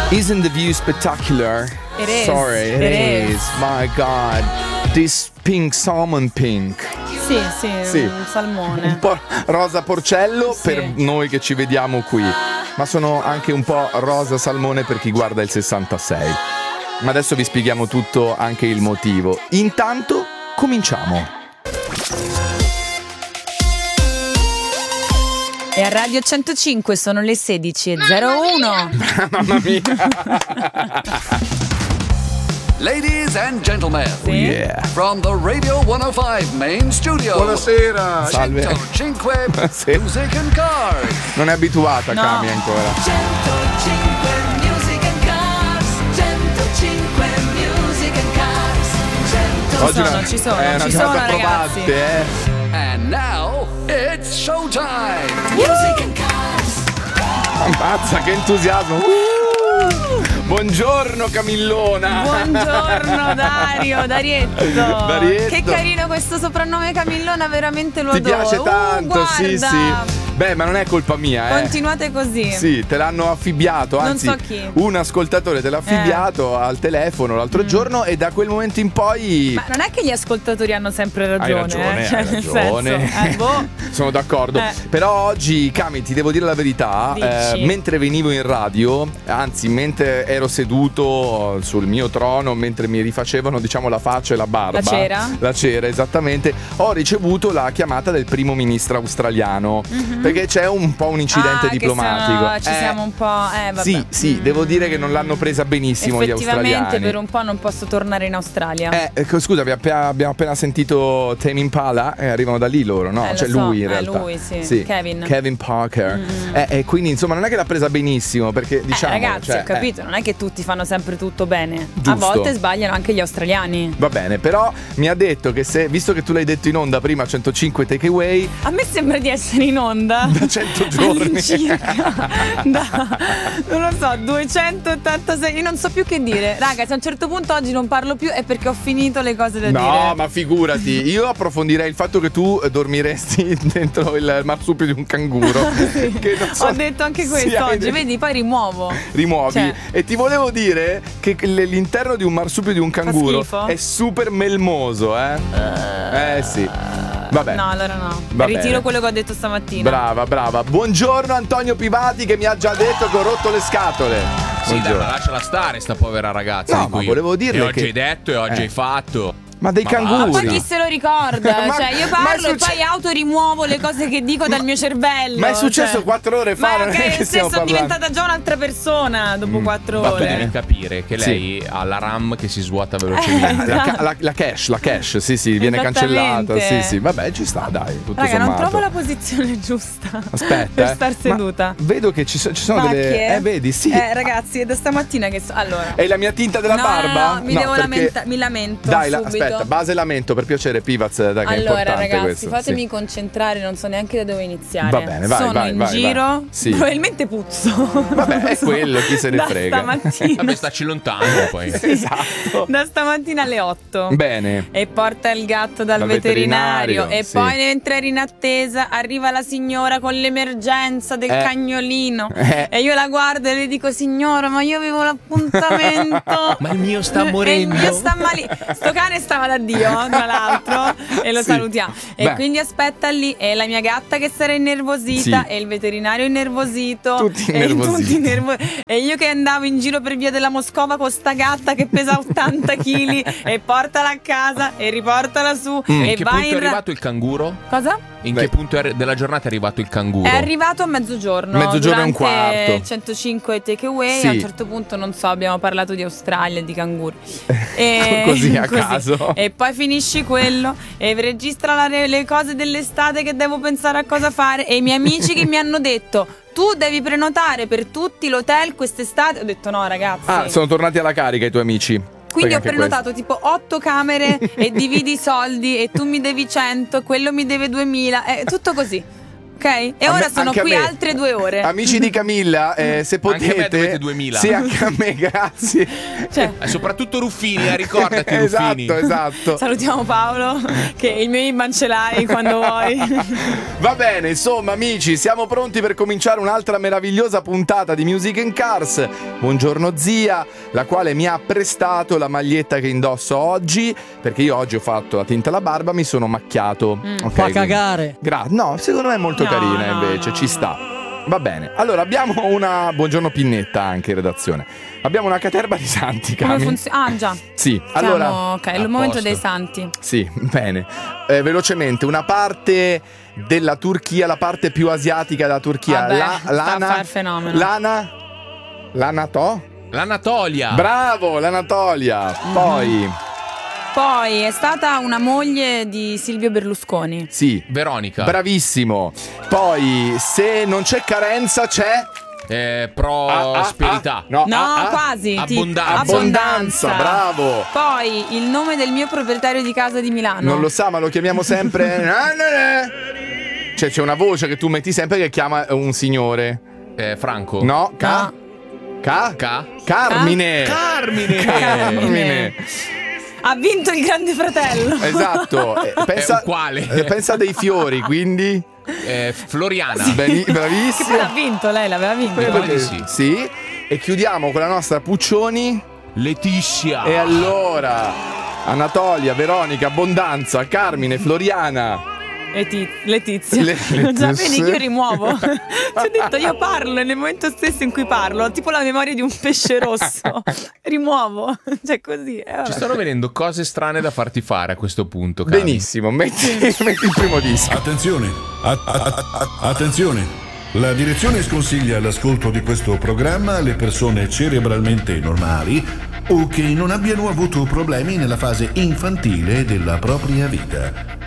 Isn't the view spectacular? It is. Sorry, it is. My God. This pink salmon pink. Sì, un salmone. Un po' rosa porcello Sì. per noi che ci vediamo qui. Ma sono anche un po' rosa salmone per chi guarda il 66. Ma adesso vi spieghiamo tutto, anche il motivo. Intanto, cominciamo. E a Radio 105 sono le 16:01. Mamma mia. Ladies and gentlemen, Sì. Yeah. from the Radio 105 main studio. Buonasera. Salve. 105 Sì. Music and Cars. Non è abituata, No. Cami, ancora. 105 Music and Cars, 105 Music and Cars, 105. Ci sono, è una ci giornata sono, ragazzi. provate, And now, it's showtime. Music and Cars. Ammazza, che entusiasmo. Buongiorno Camillona. Buongiorno Darietto. Darietto. Che carino questo soprannome Camillona, veramente lo Ti adoro. piace tanto, sì, guarda. sì. Beh, ma non è colpa mia, Continuate così. Sì, te l'hanno affibbiato, Non anzi so chi. un ascoltatore te l'ha affibbiato al telefono l'altro giorno e da quel momento in poi Ma non è che gli ascoltatori hanno sempre ragione, hai ragione, Cioè, hai nel ragione. senso, boh. Sono d'accordo. Però oggi, Cami, ti devo dire la verità, Dici. mentre venivo in radio, anzi mentre ero seduto sul mio trono, mentre mi rifacevano diciamo la faccia e la barba, La cera? La cera, esattamente, ho ricevuto la chiamata del primo ministro australiano, perché c'è un po' un incidente che diplomatico. ci siamo un po'. Vabbè. Sì, sì, devo dire che non l'hanno presa benissimo gli Effettivamente australiani. per un po' non posso tornare in Australia. Scusa, abbiamo appena sentito Tame Impala e arrivano da lì loro, no? Lo Cioè so, lui in realtà. lui, sì. Kevin Parker. E quindi insomma non è che l'ha presa benissimo perché diciamo ragazzi, cioè, ho capito, non è che tutti fanno sempre tutto bene. Giusto. A volte sbagliano anche gli australiani. va bene, però mi ha detto che se, visto che tu l'hai detto in onda prima, 105 takeaway A me sembra di essere in onda da 100 giorni. all'incirca da, non lo so, 286. Io non so più che dire. Raga, se a un certo punto oggi non parlo più è perché ho finito le cose da dire. No, ma figurati, io approfondirei il fatto che tu dormiresti dentro il marsupio di un canguro. Che non so- Ho detto anche questo Sì, hai oggi, detto- vedi, poi rimuovo. Rimuovi. Cioè. E ti volevo dire che l'interno di un marsupio di un canguro schifo? è super melmoso, sì. Vabbè. No, allora no. Va Ritiro bene. quello che ho detto stamattina. Brava. Buongiorno Antonio Pivati che mi ha già detto che ho rotto le scatole. Sì, dai, Buongiorno. ma lasciala stare sta povera ragazza. No, di ma cui volevo dirle e oggi che- hai detto e oggi hai fatto. Ma dei Ma canguri. Poi chi se lo ricorda? Ma- Cioè, io ma è parlo e succe- poi autorimuovo le cose che dico dal mio cervello. Ma è successo cioè. 4 ore fa, Ma non è che che stiamo sono parlando. diventata già un'altra persona dopo 4 va ore. bene. Devi capire che lei ha la RAM che si svuota velocemente. La cache, sì, viene cancellata. Esattamente. Sì, vabbè, ci sta, dai, tutto Raga, non sommato. trovo la posizione giusta Aspetta, per star Ma seduta. vedo che ci sono delle. Macchie? Vedi, sì. Ragazzi, è da stamattina che allora. È la mia tinta della No, barba? no, mi devo perché- mi lamento Dai, subito. aspetta, base lamento per piacere, Pivaz, dai, che è Allora importante ragazzi, questo. fatemi sì. concentrare, non so neanche da dove iniziare. Va bene, vai, Sono vai, in vai, giro, vai. Sì. probabilmente puzzo. Vabbè, è quello, chi se ne da frega. Stamattina. Vabbè, staci lontano poi. Esatto. Da stamattina alle 8. Bene. E porta il gatto dal Dal veterinario. veterinario, E sì. poi mentre era in attesa arriva la signora con l'emergenza del cagnolino. E io la guardo e le dico: signora, ma io avevo l'appuntamento. Ma il mio sta E morendo. il mio sta sto cane stava da Dio, tra l'altro. E lo Sì. salutiamo. E Beh. quindi aspetta lì. E la mia gatta che sarà innervosita. Sì. E il veterinario innervosito. Tutti E innervositi. E io che andavo in giro per via della Moscova con sta gatta che pesa 80 kg. E portala a casa e riportala su. In E che vai punto è arrivato il canguro? Cosa? In Beh. che punto della giornata è arrivato il canguro? È arrivato a mezzogiorno. Mezzogiorno e un durante quarto. 105 takeaway. Sì. A un certo punto, non so, abbiamo parlato di Australia e di canguri. Così, a caso. E poi finisci quello e registra le cose dell'estate che devo pensare a cosa fare. E i miei amici che mi hanno detto: tu devi prenotare per tutti l'hotel quest'estate. Ho detto: no, ragazzi. Ah, sono tornati alla carica i tuoi amici. Quindi ho Perché anche prenotato tipo 8 camere e dividi i soldi e tu mi devi 100, quello mi deve 2000, è tutto così. ok? E ora sono anche a qui me. altre 2 ore. Amici di Camilla, se potete. Anche a me dovete 2000. Sì, anche a me, grazie. Cioè, Soprattutto Ruffini, ricordati Ruffini. Esatto. salutiamo Paolo, che il mio IBAN ce l'hai quando vuoi. Va bene, insomma, amici, siamo pronti per cominciare un'altra meravigliosa puntata di Music and Cars. Buongiorno zia, la quale mi ha prestato la maglietta che indosso oggi, perché io oggi ho fatto la tinta alla barba, mi sono macchiato. Ok, Fa quindi- cagare. No, secondo me è molto No, carina no, invece, no. ci sta. Va bene, allora abbiamo una. Buongiorno Pinnetta anche in redazione. Abbiamo una caterba di santi, Come Cami. funziona? Ah, già. Sì, Siamo, allora. ok, è a il momento posto. dei santi. Sì, bene. Velocemente, una parte della Turchia, la parte più asiatica della Turchia. Vabbè, sta a far fenomeno. L'Anatolia. L'Anatolia. Bravo, l'Anatolia. Poi è stata una moglie di Silvio Berlusconi. Sì, Veronica. bravissimo. Poi, se non c'è carenza, c'è. Prosperità. No, Quasi. Abbondanza. Abbondanza, bravo. Poi il nome del mio proprietario di casa di Milano. Non lo sa, ma lo chiamiamo sempre. Cioè, c'è una voce che tu metti sempre che chiama un signore. Franco. No, No. Carmine. Carmine. Ha vinto il Grande Fratello. Esatto. Pensa, uguale. pensa dei fiori, quindi. Floriana. Che poi Bravissimo. l'ha vinto, lei l'aveva vinto. pare di sì. Sì. E chiudiamo con la nostra Puccioni. Letizia. E allora, Anatolia, Veronica, Abbondanza, Carmine, Floriana. Letizia. Letizia. Già vedi che io rimuovo. Ti ho detto, io parlo nel momento stesso in cui parlo. Ho tipo la memoria di un pesce rosso. Rimuovo. Cioè così. Ci stanno venendo cose strane da farti fare a questo punto, Cami. Benissimo, metti il primo disco. Attenzione, attenzione. La direzione sconsiglia l'ascolto di questo programma alle persone cerebralmente normali o che non abbiano avuto problemi nella fase infantile della propria vita.